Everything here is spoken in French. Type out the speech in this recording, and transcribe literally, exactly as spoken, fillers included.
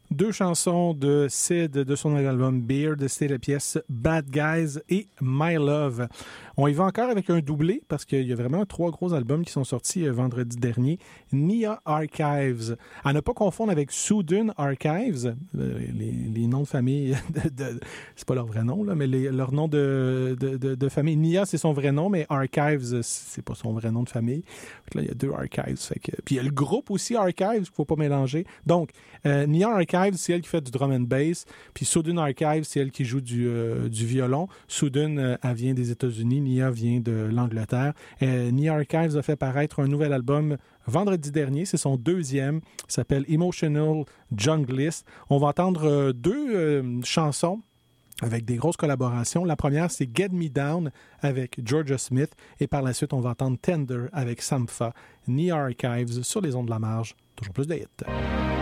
Deux chansons de Sid de son album Beard, c'était la pièce Bad Guys et My Love. On y va encore avec un doublé parce qu'il y a vraiment trois gros albums qui sont sortis euh, vendredi dernier. Nia Archives. À ne pas confondre avec Southern Archives, euh, les, les noms de famille, de, de, c'est pas leur vrai nom, là, mais les, leur nom de, de, de, de famille. Nia, c'est son vrai nom, mais Archives, c'est pas son vrai nom de famille. Donc là, il y a deux Archives. Fait que, puis il y a le groupe aussi Archives qu'il faut pas mélanger. Donc, euh, Nia Archives, c'est elle qui fait du drum and bass. Puis Southern Archives, c'est elle qui joue du, euh, du violon. Southern, euh, elle vient des États-Unis. Nia vient de l'Angleterre. Euh, Nia Archives a fait paraître un nouvel album vendredi dernier. C'est son deuxième. Il s'appelle Emotional Junglist. On va entendre euh, deux euh, chansons avec des grosses collaborations. La première, c'est Get Me Down avec Georgia Smith. Et par la suite, on va entendre Tender avec Sampha. Nia Archives sur les ondes de la marge. Toujours plus de hits.